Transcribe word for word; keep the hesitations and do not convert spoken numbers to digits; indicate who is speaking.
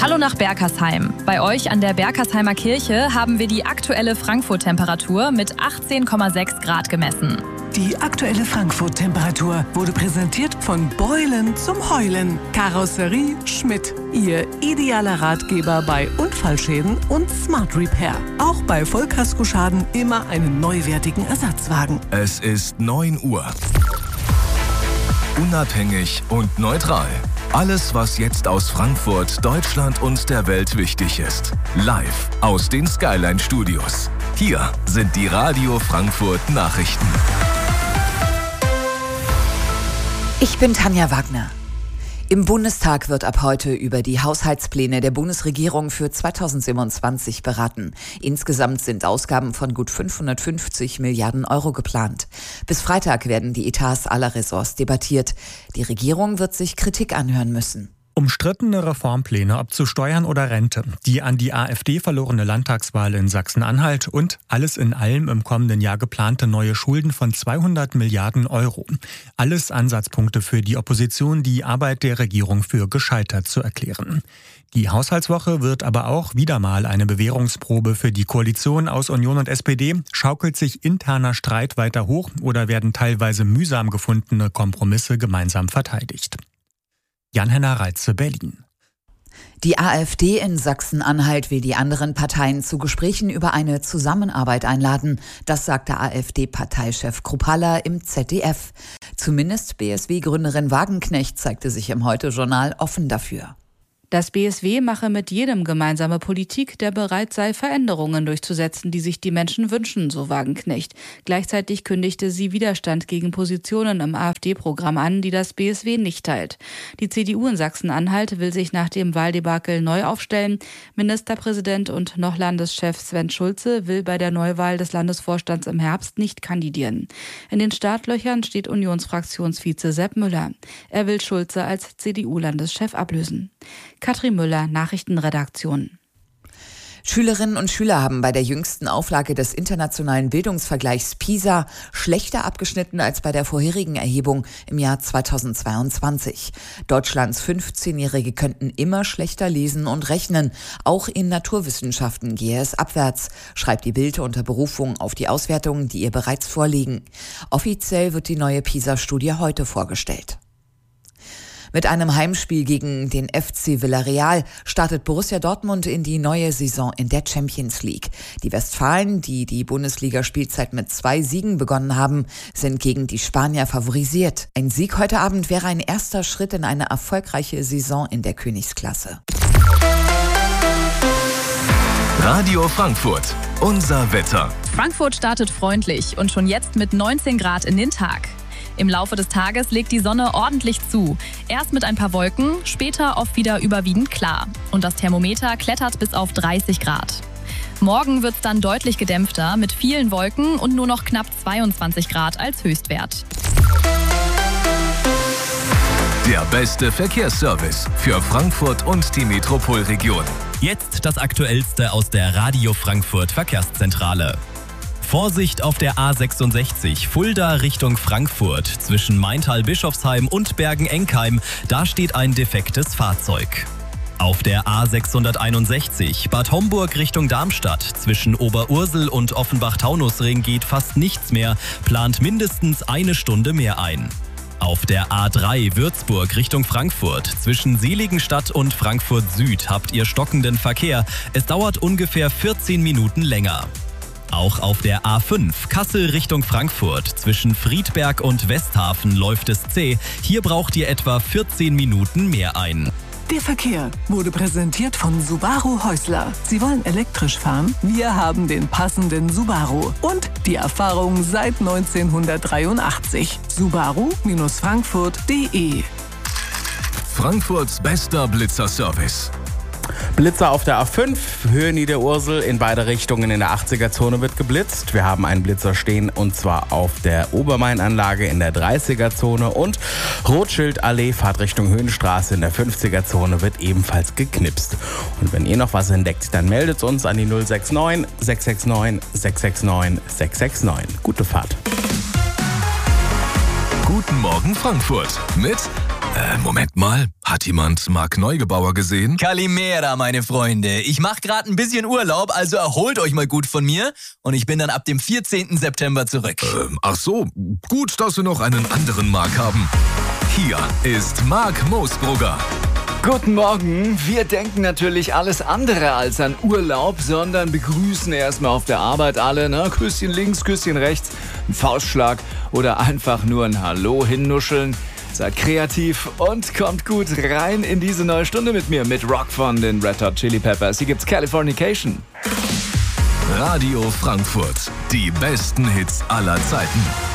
Speaker 1: Hallo nach Berkersheim. Bei euch an der Berkersheimer Kirche haben wir die aktuelle Frankfurt-Temperatur mit achtzehn Komma sechs Grad gemessen.
Speaker 2: Die aktuelle Frankfurt-Temperatur wurde präsentiert von Beulen zum Heulen. Karosserie Schmidt. Ihr idealer Ratgeber bei Unfallschäden und Smart Repair. Auch bei Vollkaskoschaden immer einen neuwertigen Ersatzwagen.
Speaker 3: Es ist neun Uhr. Unabhängig und neutral. Alles, was jetzt aus Frankfurt, Deutschland und der Welt wichtig ist. Live aus den Skyline Studios. Hier sind die Radio Frankfurt Nachrichten.
Speaker 4: Ich bin Tanja Wagner. Im Bundestag wird ab heute über die Haushaltspläne der Bundesregierung für zweitausendsiebenundzwanzig beraten. Insgesamt sind Ausgaben von gut fünfhundertfünfzig Milliarden Euro geplant. Bis Freitag werden die Etats aller Ressorts debattiert. Die Regierung wird sich Kritik anhören müssen.
Speaker 5: Umstrittene Reformpläne, ob zu Steuern oder Rente, die an die AfD verlorene Landtagswahl in Sachsen-Anhalt und alles in allem im kommenden Jahr geplante neue Schulden von zweihundert Milliarden Euro. Alles Ansatzpunkte für die Opposition, die Arbeit der Regierung für gescheitert zu erklären. Die Haushaltswoche wird aber auch wieder mal eine Bewährungsprobe für die Koalition aus Union und S P D. Schaukelt sich interner Streit weiter hoch oder werden teilweise mühsam gefundene Kompromisse gemeinsam verteidigt? Jan-Henner Reitze, Berlin.
Speaker 4: Die AfD in Sachsen-Anhalt will die anderen Parteien zu Gesprächen über eine Zusammenarbeit einladen. Das sagte AfD-Parteichef Kruppalla im Z D F. Zumindest B S W-Gründerin Wagenknecht zeigte sich im Heute-Journal offen dafür.
Speaker 6: Das B S W mache mit jedem gemeinsame Politik, der bereit sei, Veränderungen durchzusetzen, die sich die Menschen wünschen, so Wagenknecht. Gleichzeitig kündigte sie Widerstand gegen Positionen im AfD-Programm an, die das B S W nicht teilt. Die C D U in Sachsen-Anhalt will sich nach dem Wahldebakel neu aufstellen. Ministerpräsident und noch Landeschef Sven Schulze will bei der Neuwahl des Landesvorstands im Herbst nicht kandidieren. In den Startlöchern steht Unionsfraktionsvize Sepp Müller. Er will Schulze als C D U-Landeschef ablösen. Katrin Müller, Nachrichtenredaktion.
Speaker 4: Schülerinnen und Schüler haben bei der jüngsten Auflage des internationalen Bildungsvergleichs PISA schlechter abgeschnitten als bei der vorherigen Erhebung im Jahr zweitausendzweiundzwanzig. Deutschlands fünfzehnjährige könnten immer schlechter lesen und rechnen. Auch in Naturwissenschaften gehe es abwärts, schreibt die Bild unter Berufung auf die Auswertungen, die ihr bereits vorliegen. Offiziell wird die neue PISA-Studie heute vorgestellt. Mit einem Heimspiel gegen den F C Villarreal startet Borussia Dortmund in die neue Saison in der Champions League. Die Westfalen, die die Bundesliga-Spielzeit mit zwei Siegen begonnen haben, sind gegen die Spanier favorisiert. Ein Sieg heute Abend wäre ein erster Schritt in eine erfolgreiche Saison in der Königsklasse.
Speaker 3: Radio Frankfurt, unser Wetter.
Speaker 1: Frankfurt startet freundlich und schon jetzt mit neunzehn Grad in den Tag. Im Laufe des Tages legt die Sonne ordentlich zu. Erst mit ein paar Wolken, später oft wieder überwiegend klar. Und das Thermometer klettert bis auf dreißig Grad. Morgen wird es dann deutlich gedämpfter mit vielen Wolken und nur noch knapp zweiundzwanzig Grad als Höchstwert.
Speaker 3: Der beste Verkehrsservice für Frankfurt und die Metropolregion.
Speaker 7: Jetzt das Aktuellste aus der Radio Frankfurt Verkehrszentrale. Vorsicht auf der A sechsundsechzig, Fulda Richtung Frankfurt. Zwischen Maintal-Bischofsheim und Bergen-Enkheim, da steht ein defektes Fahrzeug. Auf der A sechshunderteinundsechzig, Bad Homburg Richtung Darmstadt. Zwischen Oberursel und Offenbach-Taunusring geht fast nichts mehr, plant mindestens eine Stunde mehr ein. Auf der A drei Würzburg Richtung Frankfurt. Zwischen Seligenstadt und Frankfurt Süd habt ihr stockenden Verkehr. Es dauert ungefähr vierzehn Minuten länger. Auch auf der A fünf Kassel Richtung Frankfurt. Zwischen Friedberg und Westhafen läuft es zäh. Hier braucht ihr etwa vierzehn Minuten mehr ein.
Speaker 2: Der Verkehr wurde präsentiert von Subaru Häusler. Sie wollen elektrisch fahren? Wir haben den passenden Subaru. Und die Erfahrung seit neunzehnhundertdreiundachtzig. Subaru Frankfurt punkt de.
Speaker 3: Frankfurts bester Blitzerservice.
Speaker 8: Blitzer auf der A fünf, Höhe Niederursel, in beide Richtungen in der achtziger-Zone wird geblitzt. Wir haben einen Blitzer stehen und zwar auf der Obermain-Anlage in der dreißiger-Zone und Rothschild-Allee, Fahrtrichtung Höhenstraße in der fünfziger-Zone wird ebenfalls geknipst. Und wenn ihr noch was entdeckt, dann meldet uns an die null sechs neun, sechs sechs neun, sechs sechs neun, sechs sechs neun. Gute Fahrt.
Speaker 3: Guten Morgen Frankfurt mit Äh, Moment mal. Hat jemand Marc Neugebauer gesehen?
Speaker 9: Kalimera, meine Freunde. Ich mache gerade ein bisschen Urlaub, also erholt euch mal gut von mir. Und ich bin dann ab dem vierzehnten September zurück.
Speaker 3: Ähm, ach so, gut, dass wir noch einen anderen Marc haben. Hier ist Marc Moosbrugger.
Speaker 10: Guten Morgen. Wir denken natürlich alles andere als an Urlaub, sondern begrüßen erstmal auf der Arbeit alle. Ne? Küsschen links, Küsschen rechts, ein Faustschlag oder einfach nur ein Hallo hinnuscheln. Seid kreativ und kommt gut rein in diese neue Stunde mit mir, mit Rock von den Red Hot Chili Peppers. Hier gibt's Californication.
Speaker 3: Radio Frankfurt. Die besten Hits aller Zeiten.